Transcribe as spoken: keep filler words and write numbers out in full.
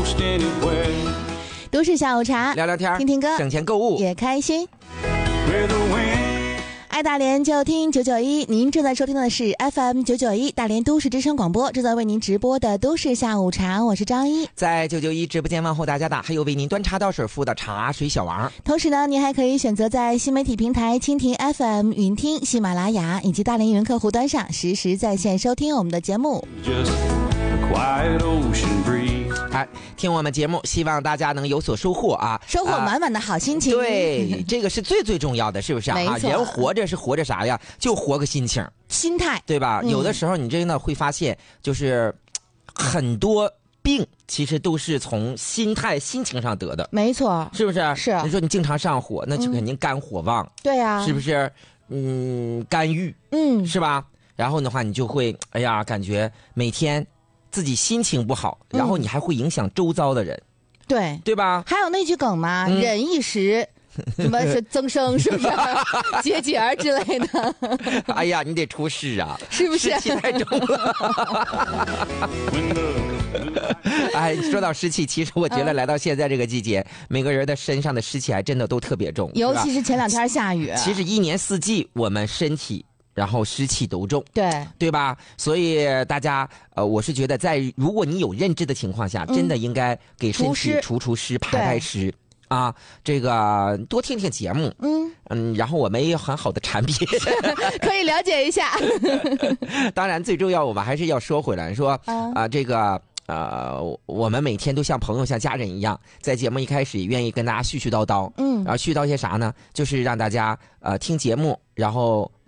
都市下午茶， 聊聊天， 听听歌， 省钱购物也开心。爱大连就听九九一，您正在收听的是 F M 九九一大连都市之声广播，正在为您直播的都市下午茶，我是张一， 在九九一直播间问候大家的还有为您端茶倒水服务的茶水小王。 同时呢，您还可以选择在新媒体平台蜻蜓 F M、云听、喜马拉雅以及大连云客户端上实时在线收听我们的节目。 哎，听我们节目，希望大家能有所收获啊， 收获满满的好心情。 啊、对，这个是最最重要的，是不是啊？ 没错， 人活着是活着啥呀？就活个心情、 心态， 对吧？ 嗯、 有的时候你真的会发现，就是很多病其实都是从心态、心情上得的。 没错， 是不是？ 是。 你说你经常上火，那就肯定肝火旺。 嗯、对啊， 是不是？嗯，肝郁， 嗯， 是吧？然后的话，你就会，哎呀，感觉每天自己心情不好，然后你还会影响周遭的人， 嗯、对对吧？ 还有那句梗嘛， 嗯、 忍一时，什么是增生，是不是？节节儿之类的。 哎呀，你得出事啊， 是不是？ 湿气太重了。哎，说到湿气，其实我觉得来到现在这个季节，嗯、每个人的身上的湿气还真的都特别重， 尤其是前两天下雨。 其实一年四季，我们身体。然后湿气都重， 对对吧？所以大家，呃，我是觉得在如果你有认知的情况下，嗯、真的应该给身体除除湿、排排湿啊。这个多听听节目，嗯嗯，然后我们也有很好的产品， 可以了解一下。 当然，最重要我们还是要说回来，说啊、呃，这个呃，我们每天都像朋友、像家人一样，在节目一开始也愿意跟大家絮絮叨叨，嗯，然后絮叨些啥呢？就是让大家呃听节目，然后。